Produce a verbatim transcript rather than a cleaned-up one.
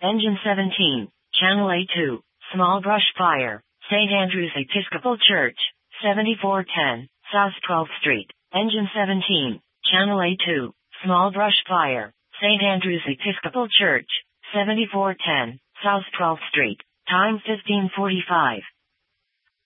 Engine seventeen, Channel A two, Small Brush Fire, Saint Andrew's Episcopal Church, seventy-four ten, South twelfth Street. Engine seventeen, Channel A two, Small Brush Fire, Saint Andrew's Episcopal Church, seventy-four ten, South twelfth Street. Time fifteen forty-five.